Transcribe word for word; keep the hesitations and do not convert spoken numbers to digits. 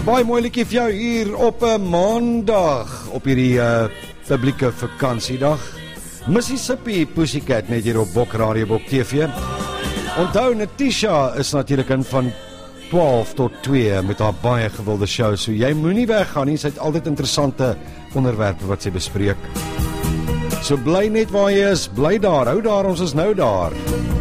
Baie mooi liedjie vir jou hier op 'n maandag op hierdie uh, publieke vakansiedag. Mississippi Pussycat net hier op Bok Radio Bok T V. Onthou, Natisha is natuurlik in van twaalf tot twee met haar baie gewilde show, so jy moenie weggaan nie, sy het altyd interessante onderwerpe wat sy bespreek. So bly net waar jy is, bly daar, hou daar, ons is nou daar.